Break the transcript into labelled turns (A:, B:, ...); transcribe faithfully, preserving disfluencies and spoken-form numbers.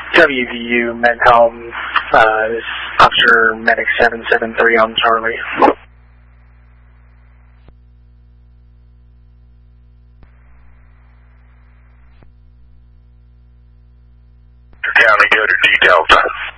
A: W V U Medcom, uh, this is Officer Medic seven seven three on Charlie.
B: County, go to detail time.